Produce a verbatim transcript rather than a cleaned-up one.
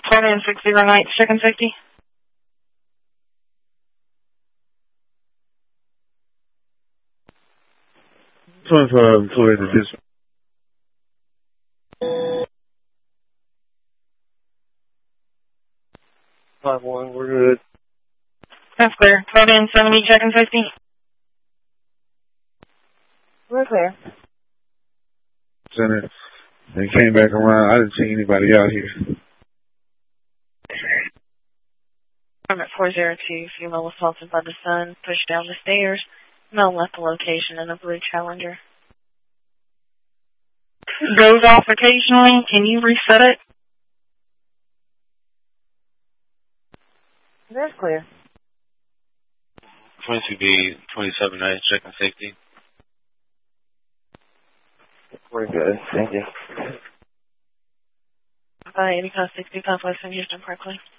twenty and six zero night, check and safety. twenty-five employee to this. five one, we're good. That's clear. twenty and seventy, check and safety. We're clear. Center. They came back around. I didn't see anybody out here. I'm at four zero two, female assaulted by the sun, pushed down the stairs. Male left the location in a blue Challenger. Goes off occasionally. Can you reset it? That's clear. twenty-two B, twenty-seven night, check and safety. We're good. Thank you. By eighty-five sixty-five Western Houston Parkway.